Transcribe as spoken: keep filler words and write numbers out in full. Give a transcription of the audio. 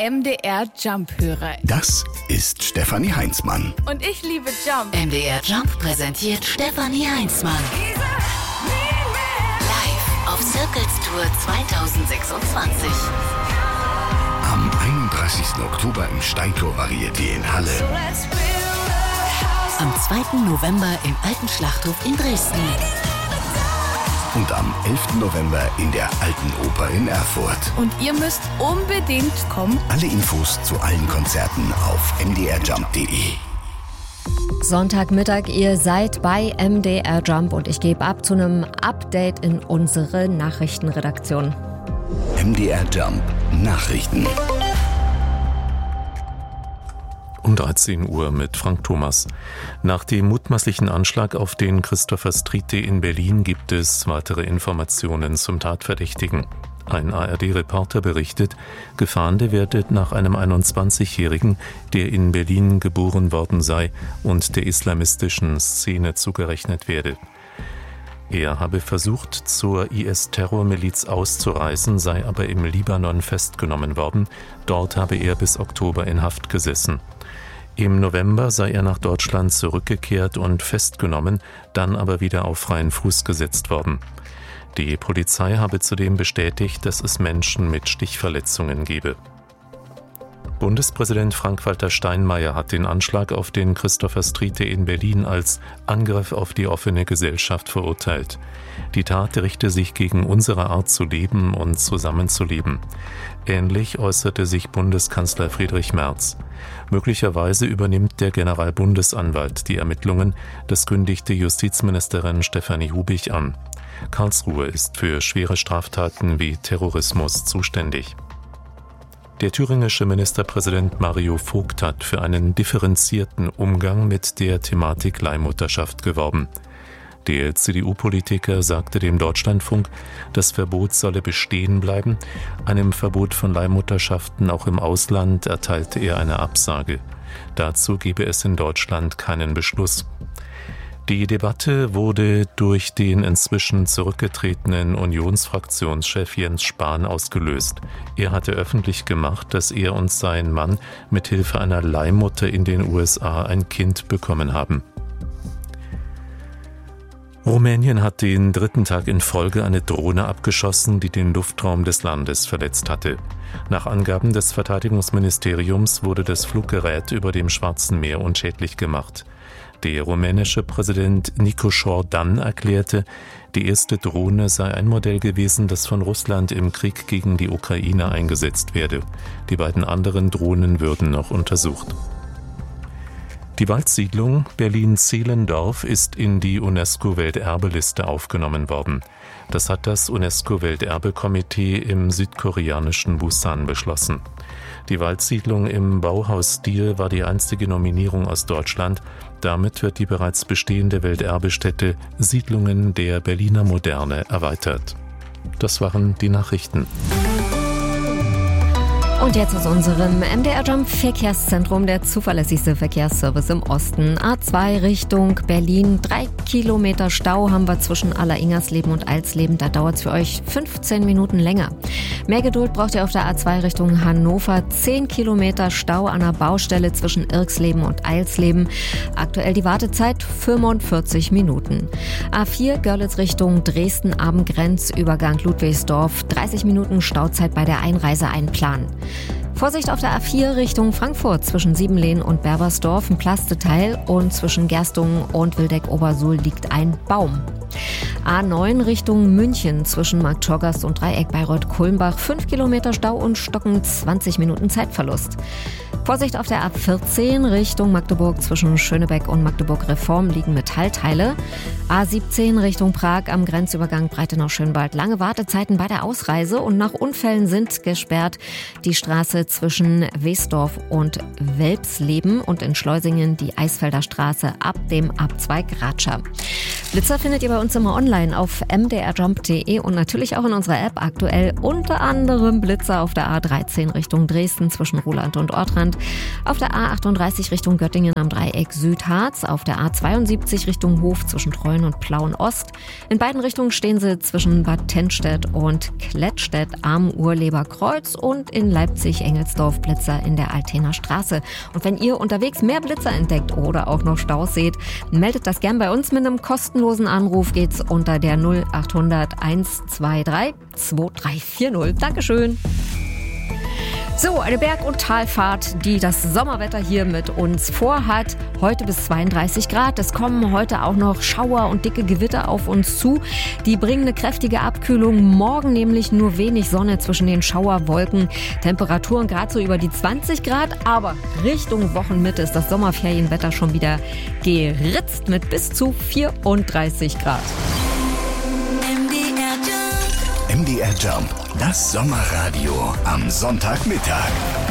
M D R Jump-Hörer. Das ist Stefanie Heinzmann. Und ich liebe Jump. M D R Jump präsentiert Stefanie Heinzmann. Live auf Circles Tour zweitausendsechsundzwanzig. Am einunddreißigsten Oktober im Steintor Varieté in Halle. Am zweiten November im Alten Schlachthof in Dresden. Und am elften November in der Alten Oper in Erfurt. Und ihr müsst unbedingt kommen. Alle Infos zu allen Konzerten auf m d r jump punkt d e. Sonntagmittag, ihr seid bei M D R Jump und ich gebe ab zu einem Update in unsere Nachrichtenredaktion. M D R Jump Nachrichten. Um dreizehn Uhr mit Frank Thomas. Nach dem mutmaßlichen Anschlag auf den Christopher Street Day in Berlin gibt es weitere Informationen zum Tatverdächtigen. Ein A R D-Reporter berichtet, Gefahndete werde nach einem einundzwanzigjährigen, der in Berlin geboren worden sei und der islamistischen Szene zugerechnet werde. Er habe versucht, zur I S-Terrormiliz auszureisen, sei aber im Libanon festgenommen worden. Dort habe er bis Oktober in Haft gesessen. Im November sei er nach Deutschland zurückgekehrt und festgenommen, dann aber wieder auf freien Fuß gesetzt worden. Die Polizei habe zudem bestätigt, dass es Menschen mit Stichverletzungen gebe. Bundespräsident Frank-Walter Steinmeier hat den Anschlag auf den Christopher Street Day in Berlin als Angriff auf die offene Gesellschaft verurteilt. Die Tat richte sich gegen unsere Art zu leben und zusammenzuleben. Ähnlich äußerte sich Bundeskanzler Friedrich Merz. Möglicherweise übernimmt der Generalbundesanwalt die Ermittlungen, das kündigte Justizministerin Stefanie Hubich an. Karlsruhe ist für schwere Straftaten wie Terrorismus zuständig. Der thüringische Ministerpräsident Mario Vogt hat für einen differenzierten Umgang mit der Thematik Leihmutterschaft geworben. Der C D U-Politiker sagte dem Deutschlandfunk, das Verbot solle bestehen bleiben. Einem Verbot von Leihmutterschaften auch im Ausland erteilte er eine Absage. Dazu gebe es in Deutschland keinen Beschluss. Die Debatte wurde durch den inzwischen zurückgetretenen Unionsfraktionschef Jens Spahn ausgelöst. Er hatte öffentlich gemacht, dass er und sein Mann mit Hilfe einer Leihmutter in den U S A ein Kind bekommen haben. Rumänien hat den dritten Tag in Folge eine Drohne abgeschossen, die den Luftraum des Landes verletzt hatte. Nach Angaben des Verteidigungsministeriums wurde das Fluggerät über dem Schwarzen Meer unschädlich gemacht. Der rumänische Präsident Nicu Jordan erklärte, die erste Drohne sei ein Modell gewesen, das von Russland im Krieg gegen die Ukraine eingesetzt werde. Die beiden anderen Drohnen würden noch untersucht. Die Waldsiedlung Berlin-Zehlendorf ist in die UNESCO-Welterbeliste aufgenommen worden. Das hat das UNESCO-Welterbekomitee im südkoreanischen Busan beschlossen. Die Waldsiedlung im Bauhausstil war die einzige Nominierung aus Deutschland. Damit wird die bereits bestehende Welterbestätte Siedlungen der Berliner Moderne erweitert. Das waren die Nachrichten. Und jetzt aus unserem M D R Jump Verkehrszentrum, der zuverlässigste Verkehrsservice im Osten. A zwei Richtung Berlin, drei Kilometer Stau haben wir zwischen Aller-Ingersleben und Alsleben. Da dauert es für euch fünfzehn Minuten länger. Mehr Geduld braucht ihr auf der A zwei Richtung Hannover. zehn Kilometer Stau an der Baustelle zwischen Irksleben und Eilsleben. Aktuell die Wartezeit fünfundvierzig Minuten. A vier Görlitz Richtung Dresden-Abendgrenzübergang Ludwigsdorf. dreißig Minuten Stauzeit bei der Einreise einplanen. Vorsicht auf der A vier Richtung Frankfurt zwischen Siebenlehn und Berbersdorf, ein Plasteteil, und zwischen Gerstungen und Wildeck-Obersuhl liegt ein Baum. A neun Richtung München zwischen Marktschorgast und Dreieck Bayreuth-Kulmbach, fünf Kilometer Stau und Stocken, zwanzig Minuten Zeitverlust. Vorsicht auf der A vierzehn Richtung Magdeburg zwischen Schönebeck und Magdeburg-Reform liegen Metallteile. A siebzehn Richtung Prag am Grenzübergang Breitenau-Schönwald. Lange Wartezeiten bei der Ausreise und nach Unfällen sind gesperrt die Straße zwischen Wesdorf und Welpsleben und in Schleusingen die Eisfelder Straße ab dem Abzweig Ratscher. Blitzer findet ihr bei uns uns immer online auf m d r jump punkt d e und natürlich auch in unserer App aktuell. Unter anderem Blitzer auf der A dreizehn Richtung Dresden zwischen Ruhland und Ortrand, auf der A achtunddreißig Richtung Göttingen am Dreieck Südharz, auf der A zweiundsiebzig Richtung Hof zwischen Treuen und Plauen Ost. In beiden Richtungen stehen sie zwischen Bad Tennstedt und Klettstedt am Urleber Kreuz und in Leipzig-Engelsdorf Blitzer in der Altener Straße. Und wenn ihr unterwegs mehr Blitzer entdeckt oder auch noch Staus seht, meldet das gern bei uns mit einem kostenlosen Anruf. Geht's unter der null achthundert eins zwei drei zwei drei vier null. Dankeschön. So, eine Berg- und Talfahrt, die das Sommerwetter hier mit uns vorhat. Heute bis zweiunddreißig Grad. Es kommen heute auch noch Schauer und dicke Gewitter auf uns zu. Die bringen eine kräftige Abkühlung. Morgen nämlich nur wenig Sonne zwischen den Schauerwolken. Temperaturen gerade so über die zwanzig Grad. Aber Richtung Wochenmitte ist das Sommerferienwetter schon wieder geritzt mit bis zu vierunddreißig Grad. M D R Jump, das Sommerradio am Sonntagmittag.